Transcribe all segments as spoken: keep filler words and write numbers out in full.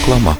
Klama.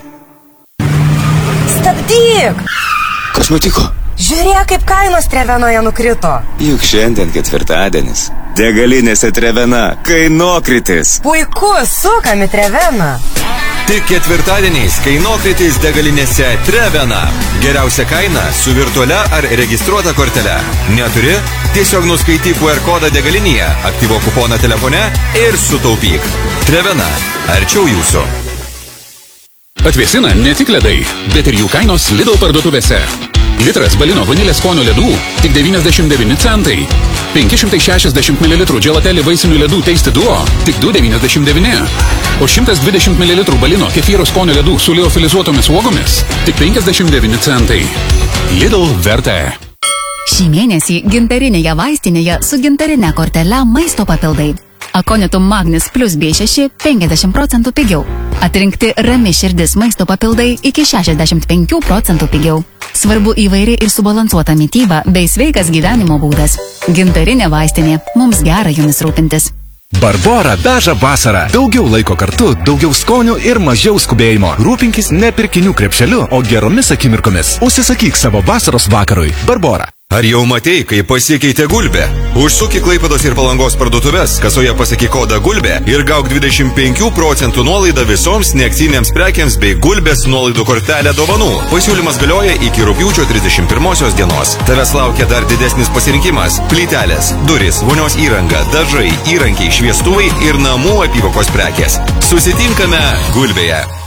Stabdyk! Kas nutiko? Žiūrėk, kaip kainos Trevenoje nukrito. Juk šiandien ketvirtadienis. Degalinėse Trevena kainokritis. Puiku, sukam į Treveną. Tik ketvirtadieniais kainokritis degalinėse Trevena. Geriausia kaina su virtualia ar registruota kortele. Neturi? Tiesiog nuskaityk Q R kodą degalinėje, aktyvuok kuponą telefone ir sutaupyk. Trevena. Arčiau jūsų. Atvėsina ne tik ledai, bet ir jų kainos Lidl parduotuvėse. Litras balino vanilės skonio ledų tik devyniasdešimt devyni centai. penki šimtai šešiasdešimt mililitrų dželatelį vaisinių ledų Tasty Duo tik du šimtai devyniasdešimt devyni. O šimtas dvidešimt mililitrų balino kefyro skonio ledų su liofilizuotomis uogomis tik penkiasdešimt devyni centai. Lidl vertė. Šį mėnesį gintarinėje vaistinėje su gintarinė kortele maisto papildai. Akonitum Magnis plus B šeši penkiasdešimt procentų pigiau. Atrinkti Rami širdis maisto papildai iki šešiasdešimt penkių procentų pigiau. Svarbu įvairi ir subalansuota mityba bei sveikas gyvenimo būdas. Gintarinė vaistinė. Mums gera jumis rūpintis. Barbora veža vasarą. Daugiau laiko kartu, daugiau skonių ir mažiau skubėjimo. Rūpinkis ne pirkinių krepšeliu, o geromis akimirkomis. Užsisakyk savo vasaros vakarui. Barbora. Ar jau matei, kaip pasikeitė Gulbė? Užsuk į Klaipėdos ir Palangos parduotuves, kasoje pasakyk kodą Gulbė ir gauk dvidešimt penkių procentų nuolaidą visoms neakcinėms prekiams bei Gulbės nuolaidų kortelę dovanų. Pasiūlymas galioja iki rugpjūčio trisdešimt pirmosios dienos. Tavęs laukia dar didesnis pasirinkimas. Plytelės, durys, vonios įranga, dažai, įrankiai, šviestuvai ir namų apyvokos prekės. Susitinkame Gulbėje.